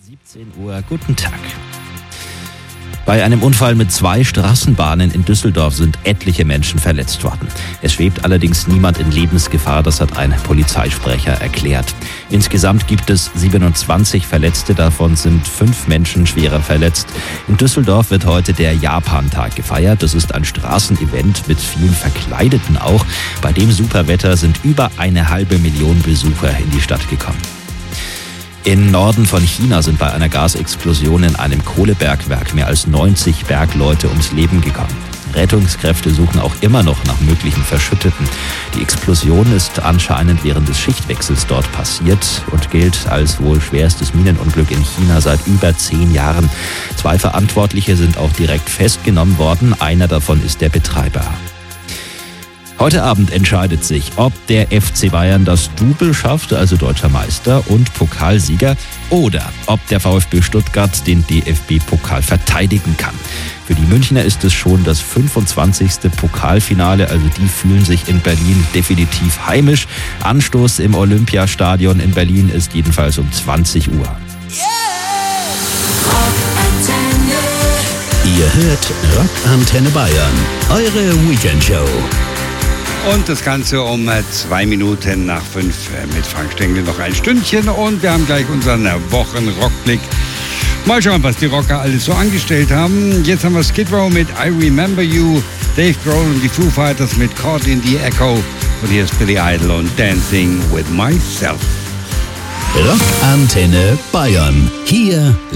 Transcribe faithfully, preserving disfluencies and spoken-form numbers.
siebzehn Uhr, guten Tag. Bei einem Unfall mit zwei Straßenbahnen in Düsseldorf sind etliche Menschen verletzt worden. Es schwebt allerdings niemand in Lebensgefahr, das hat ein Polizeisprecher erklärt. Insgesamt gibt es siebenundzwanzig Verletzte, davon sind fünf Menschen schwerer verletzt. In Düsseldorf wird heute der Japantag gefeiert. Das ist ein Straßenevent mit vielen Verkleideten auch. Bei dem Superwetter sind über eine halbe Million Besucher in die Stadt gekommen. Im Norden von China sind bei einer Gasexplosion in einem Kohlebergwerk mehr als neunzig Bergleute ums Leben gekommen. Rettungskräfte suchen auch immer noch nach möglichen Verschütteten. Die Explosion ist anscheinend während des Schichtwechsels dort passiert und gilt als wohl schwerstes Minenunglück in China seit über zehn Jahren. Zwei Verantwortliche sind auch direkt festgenommen worden. Einer davon ist der Betreiber. Heute Abend entscheidet sich, ob der F C Bayern das Double schafft, also deutscher Meister und Pokalsieger, oder ob der VfB Stuttgart den D F B-Pokal verteidigen kann. Für die Münchner ist es schon das fünfundzwanzigste Pokalfinale, also die fühlen sich in Berlin definitiv heimisch. Anstoß im Olympiastadion in Berlin ist jedenfalls um zwanzig Uhr. Ihr hört Rockantenne Bayern, eure Weekendshow. Und das Ganze um zwei Minuten nach fünf mit Frank Stengel noch ein Stündchen. Und wir haben gleich unseren Wochenrockblick. Mal schauen, was die Rocker alles so angestellt haben. Jetzt haben wir Skid Row mit I Remember You, Dave Grohl und die Foo Fighters mit Caught in the Echo. Und hier ist Billy Idol und Dancing with Myself. Rockantenne Bayern. Hier